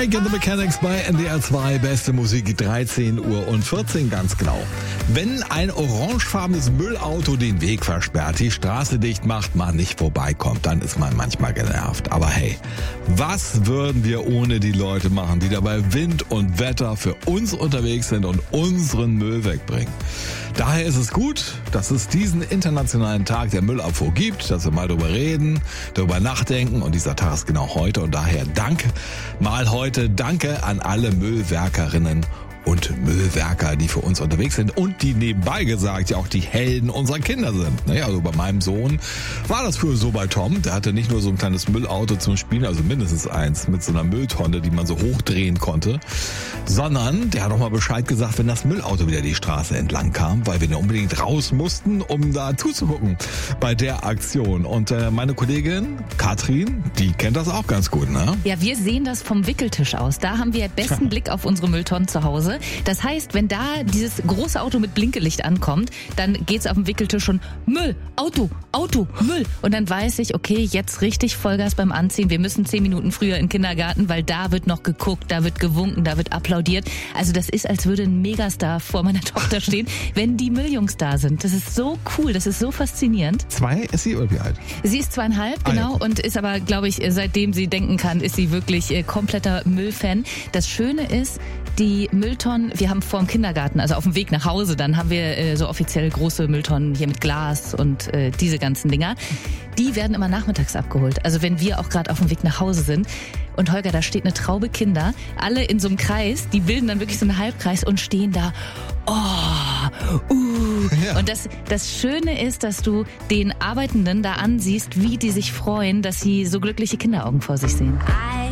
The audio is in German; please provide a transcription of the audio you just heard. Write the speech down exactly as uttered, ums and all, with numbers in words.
Mike and the Mechanics bei N D R zwei. Beste Musik, dreizehn Uhr und vierzehn ganz genau. Wenn ein orangefarbenes Müllauto den Weg versperrt, die Straße dicht macht, man nicht vorbeikommt, dann ist man manchmal genervt. Aber hey, was würden wir ohne die Leute machen, die dabei Wind und Wetter für uns unterwegs sind und unseren Müll wegbringen? Daher ist es gut, dass es diesen internationalen Tag der Müllabfuhr gibt, dass wir mal darüber reden, darüber nachdenken, und dieser Tag ist genau heute, und daher danke mal heute, danke an alle Müllwerkerinnen und Müllwerker, die für uns unterwegs sind und die nebenbei gesagt ja auch die Helden unserer Kinder sind. Naja, also bei meinem Sohn war das früher so bei Tom, der hatte nicht nur so ein kleines Müllauto zum Spielen, also mindestens eins mit so einer Mülltonne, die man so hochdrehen konnte, sondern der hat auch mal Bescheid gesagt, wenn das Müllauto wieder die Straße entlang kam, weil wir da unbedingt raus mussten, um da zuzugucken bei der Aktion. Und äh, meine Kollegin Katrin, die kennt das auch ganz gut, ne? Ja, wir sehen das vom Wickeltisch aus. Da haben wir besten Blick auf unsere Mülltonnen zu Hause. Das heißt, wenn da dieses große Auto mit Blinkelicht ankommt, dann geht's auf dem Wickeltisch schon Müll, Auto, Auto, Müll. Und dann weiß ich, okay, jetzt richtig Vollgas beim Anziehen. Wir müssen zehn Minuten früher in den Kindergarten, weil da wird noch geguckt, da wird gewunken, da wird applaudiert. Also das ist, als würde ein Megastar vor meiner Tochter stehen, wenn die Mülljungs da sind. Das ist so cool, das ist so faszinierend. Zwei ist sie oder wie alt? Sie ist zweieinhalb, genau, ah, ja. Und ist aber, glaube ich, seitdem sie denken kann, ist sie wirklich kompletter Müllfan. Das Schöne ist, die Mülltonnen, wir haben vor dem Kindergarten, also auf dem Weg nach Hause, dann haben wir äh, so offiziell große Mülltonnen hier mit Glas und äh, diese ganzen Dinger. Die werden immer nachmittags abgeholt. Also wenn wir auch gerade auf dem Weg nach Hause sind. Und Holger, da steht eine Traube Kinder, alle in so einem Kreis, die bilden dann wirklich so einen Halbkreis und stehen da. Oh, uh. Ja. Und das, das Schöne ist, dass du den Arbeitenden da ansiehst, wie die sich freuen, dass sie so glückliche Kinderaugen vor sich sehen.